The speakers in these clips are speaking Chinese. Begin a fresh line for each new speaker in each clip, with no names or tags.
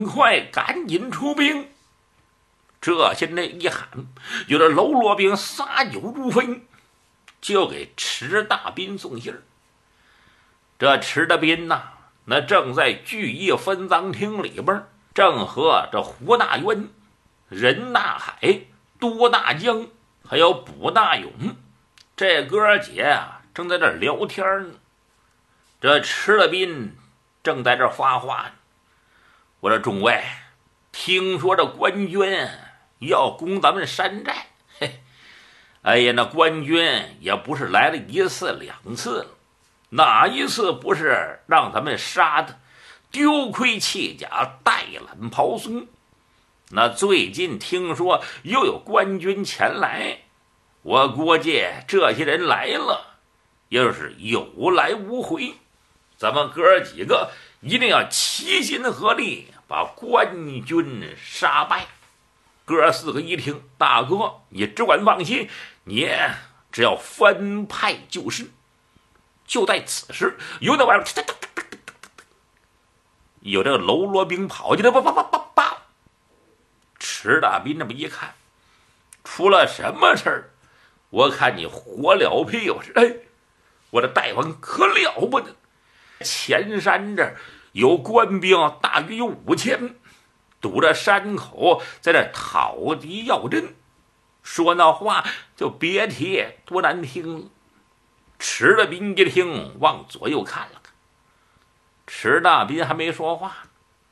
快赶紧出兵！这些人一喊，有的喽啰兵撒酒如飞，就给池大斌送信儿。这池大斌呐，那正在聚义分赃厅里边，正和这胡大渊、任大海、都大江还有卜大勇这哥姐啊，正在这聊天呢。这池大斌正在这发话呢。我说众位，听说这官军要攻咱们山寨，嘿，哎呀，那官军也不是来了一次两次了，哪一次不是让咱们杀的丢盔弃甲、带懒袍松？那最近听说又有官军前来，我估计这些人来了，又是有来无回。咱们哥几个一定要齐心合力，把官军杀败。哥四个一听，大哥你只管放心，你只要分派就是。就在此时，有那玩意儿，有这个喽啰兵跑进来，叭！池大斌这么一看，出了什么事儿？我看你火燎屁股似的！哎，我的大王可了不得！前山这儿有官兵，大约有5000，堵着山口，在这讨敌要阵。说那话就别提多难听了。池大斌一听，往左右看了看，池大斌还没说话，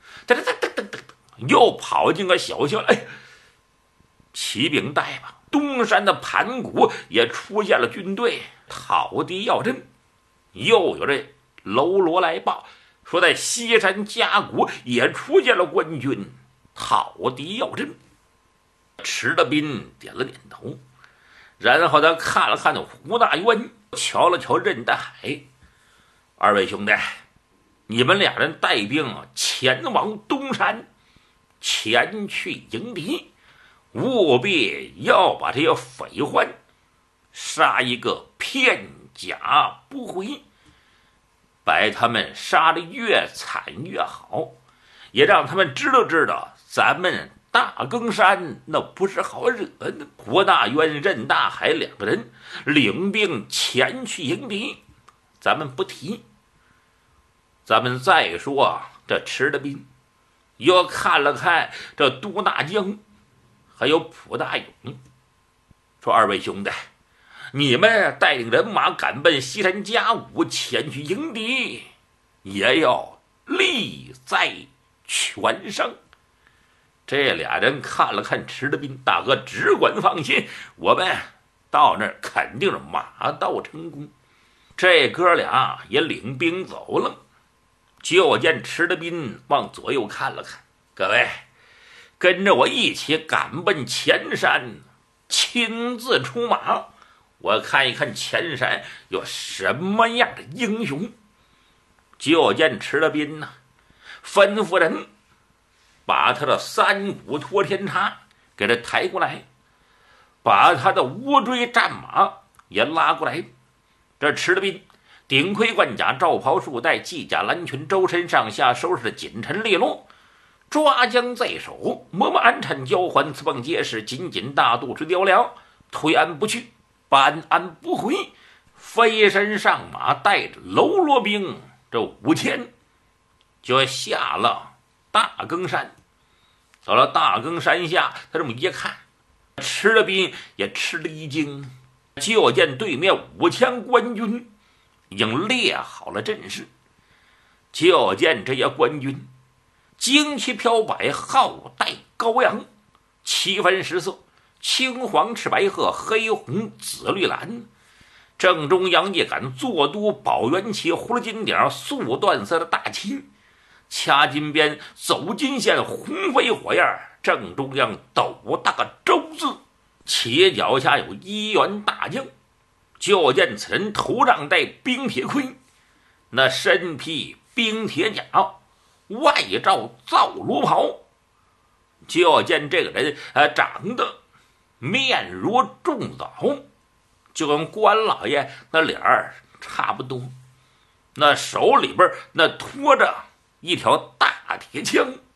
又跑进个小巷。哎，启禀大王，东山的盘古也出现了军队，讨敌要阵。又有这喽啰来报，说在西山夹谷也出现了官军，讨敌要阵。池大斌点了点头，然后他看了看那胡大渊，瞧了瞧任大海，二位兄弟，你们俩人带兵前往东山，前去迎敌，务必要把这些匪患杀一个片甲不回，把他们杀得越惨越好，也让他们知道咱们大更山那不是好惹的。胡大渊、任大海两个人领兵前去迎敌，咱们不提。咱们再说这池大斌又看了看这都大江还有卜大勇，说二位兄弟，你们带领人马赶奔西山夹谷前去迎敌，也要力在全胜。这俩人看了看池大斌，大哥只管放心，我们到那儿肯定是马到成功。这哥俩也领兵走了。就见池大斌往左右看了看，各位跟着我一起赶奔前山，亲自出马，我看一看前山有什么样的英雄。就见池大斌吩咐人把他的三股托天叉给他抬过来，把他的乌骓战马也拉过来。这池大斌顶盔贯甲，罩袍束带，系甲蓝裙，周身上下收拾的紧沉利落，抓将在手，磨磨鞍鞯交环，刺棒结实，紧紧大肚之雕梁，推鞍不去，扳鞍不回，飞身上马，带着喽啰兵这5000就下了大更山。到了大更山下，他这么一看，池大斌也吃了一惊，就见对面5000官军已经列好了阵势。就见这些官军旌旗飘摆，号带高扬，七分十色，青黄赤白褐，黑红紫绿蓝。正中央一杆坐都宝元旗，葫芦金顶素缎色的大旗，掐金边，走金线，红飞火焰，正中央斗大个周字，旗脚下有一员大将。就见此人头上戴冰铁盔，那身披冰铁甲，外罩皂罗袍。就见这个人长得面如重枣，就跟关老爷那脸儿差不多。那手里边那拖着一条大铁枪，